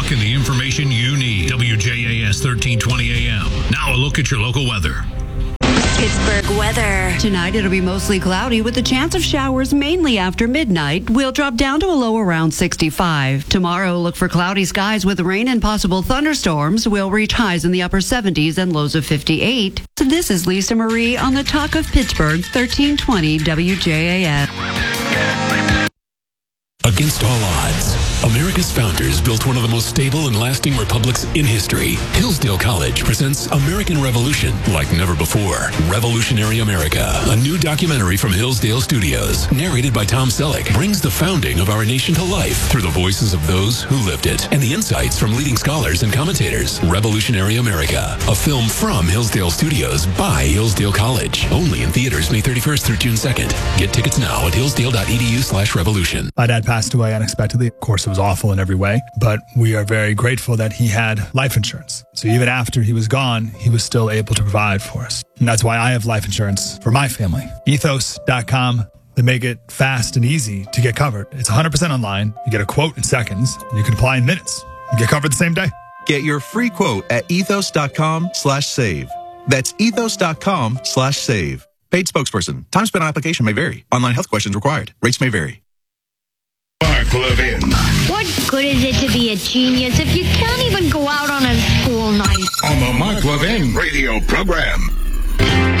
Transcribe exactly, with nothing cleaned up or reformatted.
talk and the information you need. W J A S thirteen twenty A M. Now a look at your local weather. Pittsburgh weather. Tonight it'll be mostly cloudy with a chance of showers mainly after midnight. We'll drop down to a low around sixty-five. Tomorrow, look for cloudy skies with rain and possible thunderstorms. We'll reach highs in the upper seventies and lows of fifty-eight. So this is Lisa Marie on the Talk of Pittsburgh, thirteen twenty W J A S. Against all odds, America's founders built one of the most stable and lasting republics in history. Hillsdale College presents American Revolution like never before. Revolutionary America, a new documentary from Hillsdale Studios, narrated by Tom Selleck, brings the founding of our nation to life through the voices of those who lived it and the insights from leading scholars and commentators. Revolutionary America, a film from Hillsdale Studios by Hillsdale College. Only in theaters May thirty-first through June second. Get tickets now at hillsdale.edu slash revolution. My dad passed away unexpectedly. Of course, it was awful in every way, but we are very grateful that he had life insurance. So even after he was gone, he was still able to provide for us. And that's why I have life insurance for my family. ethos dot com. They make it fast and easy to get covered. It's one hundred percent online. You get a quote in seconds, and you can apply in minutes. You get covered the same day. Get your free quote at ethos.com slash save. That's ethos.com slash save. Paid spokesperson. Time spent on application may vary. Online health questions required. Rates may vary. Mark Levin. What good is it to be a genius if you can't even go out on a school night? On the Mark Levin radio program.